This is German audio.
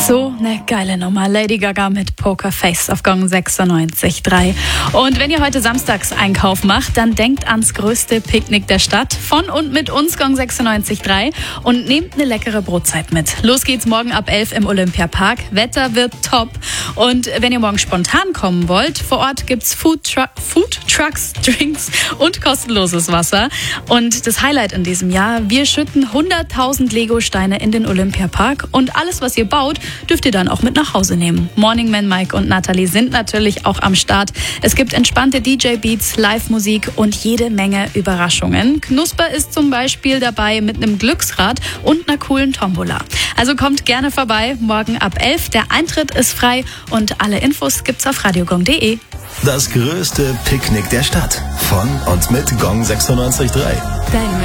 So eine geile Nummer. Lady Gaga mit Pokerface auf Gong 96.3. Und wenn ihr heute Samstagseinkauf macht, dann denkt ans größte Picknick der Stadt von und mit uns Gong 96.3 und nehmt eine leckere Brotzeit mit. Los geht's morgen ab 11 im Olympiapark. Wetter wird top. Und wenn ihr morgen spontan kommen wollt, vor Ort gibt's Food Trucks, Drinks und kostenloses Wasser. Und das Highlight in diesem Jahr, wir schütten 100.000 Lego-Steine in den Olympiapark und alles, was ihr baut, dürft ihr dann auch mit nach Hause nehmen. Morning Man Mike und Nathalie sind natürlich auch am Start. Es gibt entspannte DJ-Beats, Live-Musik und jede Menge Überraschungen. Knusper ist zum Beispiel dabei mit einem Glücksrad und einer coolen Tombola. Also kommt gerne vorbei, morgen ab 11. Der Eintritt ist frei und alle Infos gibt's auf radiogong.de. Das größte Picknick der Stadt. Von und mit Gong 96.3.